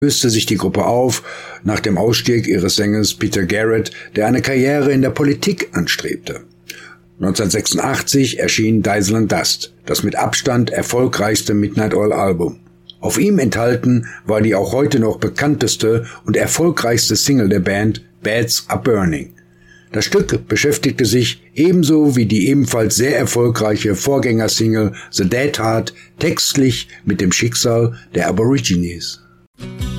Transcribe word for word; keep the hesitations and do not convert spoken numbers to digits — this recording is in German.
löste sich die Gruppe auf nach dem Ausstieg ihres Sängers Peter Garrett, der eine Karriere in der Politik anstrebte. neunzehnhundertsechsundachtzig erschien Diesel and Dust, das mit Abstand erfolgreichste Midnight Oil Album. Auf ihm enthalten war die auch heute noch bekannteste und erfolgreichste Single der Band, Beds Are Burning. Das Stück beschäftigte sich ebenso wie die ebenfalls sehr erfolgreiche Vorgängersingle The Dead Heart textlich mit dem Schicksal der Aborigines.